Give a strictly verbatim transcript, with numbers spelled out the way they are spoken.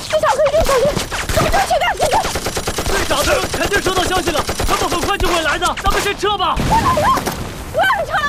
队长和一定小心，咱们就去赶进去。 队长他们肯定收到消息了，他们很快就会来的，咱们先撤吧。 快点，快点撤！